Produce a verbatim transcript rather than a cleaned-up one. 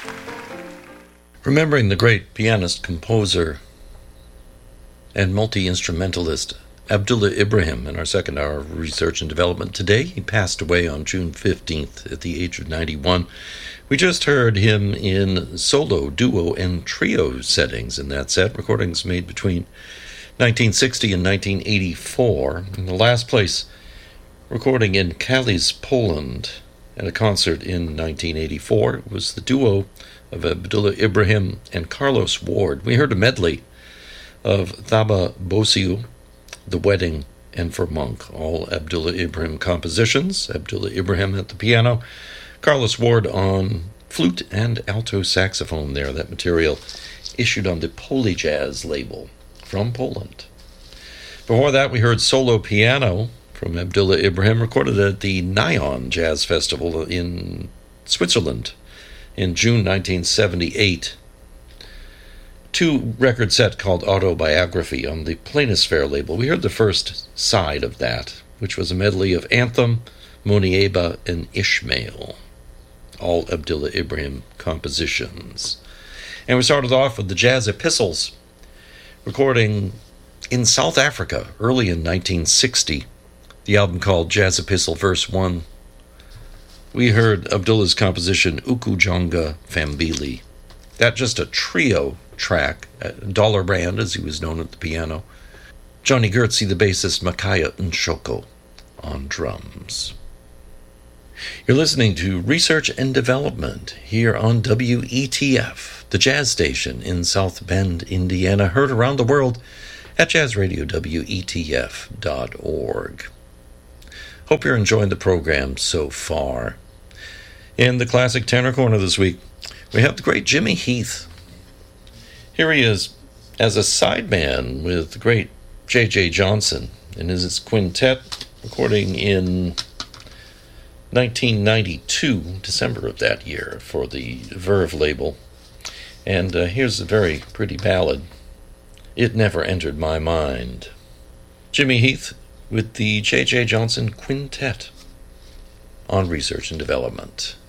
Remembering the great pianist, composer, and multi-instrumentalist Abdullah Ibrahim in our second hour of research and development. Today, he passed away on June fifteenth at the age of ninety-one. We just heard him in solo, duo, and trio settings in that set, recordings made between nineteen sixty and nineteen eighty-four. In the last place, recording in Kalisz, Poland, at a concert in nineteen eighty-four, was the duo of Abdullah Ibrahim and Carlos Ward. We heard a medley of Thaba Bosiu, The Wedding, and For Monk, all Abdullah Ibrahim compositions. Abdullah Ibrahim at the piano, Carlos Ward on flute and alto saxophone there. That material issued on the Polyjazz label from Poland. Before that, we heard solo piano from Abdullah Ibrahim, recorded at the Nyon Jazz Festival in Switzerland in June nineteen seventy-eight. Two record set called Autobiography on the Planisphere label. We heard the first side of that, which was a medley of Anthem, Monieba, and Ishmael, all Abdullah Ibrahim compositions. And we started off with the Jazz Epistles, recording in South Africa early in nineteen sixty, the album called Jazz Epistle Verse one. We heard Abdullah's composition Ukujonga Fambili. That just a trio track, Dollar Brand, as he was known at the piano, Johnny Gertzy, the bassist, Makaya Nshoko on drums. You're listening to Research and Development here on W E T F, the jazz station in South Bend, Indiana, heard around the world at jazz radio W E T F dot org. Hope you're enjoying the program so far. In the Classic Tenor Corner this week, we have the great Jimmy Heath. Here he is as a sideman with the great J J Johnson in his quintet, recording in nineteen ninety-two, December of that year, for the Verve label. And uh, here's a very pretty ballad, It Never Entered My Mind. Jimmy Heath with the J J Johnson Quintet on Research and Development.